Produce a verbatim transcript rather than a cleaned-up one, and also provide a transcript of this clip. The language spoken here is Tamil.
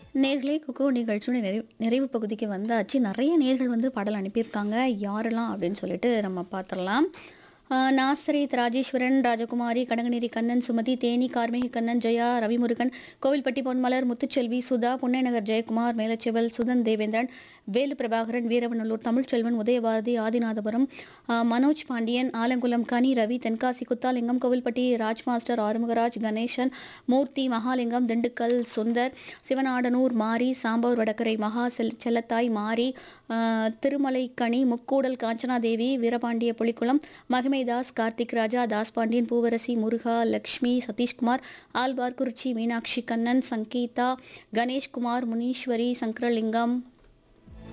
நேர்களே குக்கு நிகழ்ச்சியோட நிறைவு நிறைவு பகுதிக்கு வந்தாச்சு. நிறைய நேர்கள் வந்து பாடல் அனுப்பியிருக்காங்க. யாரெல்லாம் அப்படின்னு சொல்லிட்டு நம்ம பார்த்துடலாம். ஆ, நாசரேத் ராஜேஸ்வரன், ராஜகுமாரி, கடங்கநேரி கண்ணன், சுமதி, தேனி, கார்மேகி கண்ணன், ஜெயா, ரவிமுருகன், கோவில்பட்டி பொன்மலர், முத்துச்செல்வி, சுதா, புன்னைநகர் ஜெயக்குமார், மேலச்செவல், சுதன் தேவேந்திரன், வேலு பிரபாகரன், வீரவநல்லூர் தமிழ்ச்செல்வன், உதயபாரதி, ஆதிநாதபுரம், ஆ, மனோஜ் பாண்டியன், ஆலங்குளம் கனி ரவி, தென்காசி குத்தாலிங்கம், கோவில்பட்டி ராஜ் மாஸ்டர், ஆறுமுகராஜ், கணேசன், மூர்த்தி, மகாலிங்கம், திண்டுக்கல் சுந்தர், சிவனாடனூர் மாரி, சாம்பவர் வடகரை மகா செல் செல்லத்தாய் மாரி, ஆ, திருமலைக்கனி, முக்கூடல் காஞ்சனாதேவி, வீரபாண்டிய புலிக்குளம், மகிமைதாஸ், கார்த்திக் ராஜா, தாஸ் பாண்டியன், பூவரசி, முருகா, லக்ஷ்மி, சதீஷ்குமார், ஆழ்வார்குறிச்சி, மீனாட்சி கண்ணன், சங்கீதா, கணேஷ்குமார், முனீஸ்வரி, சங்கரலிங்கம்,